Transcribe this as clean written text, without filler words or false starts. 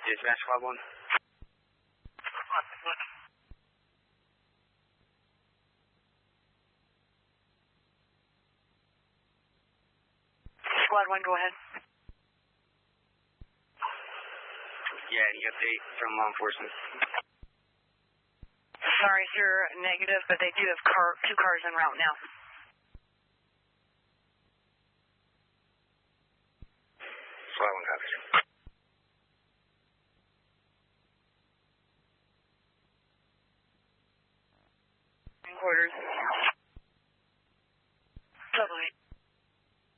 Dispatch Squad 1. Squad 1, go ahead. Yeah, any update from law enforcement? Sorry, sir, negative, but they do have two cars en route now.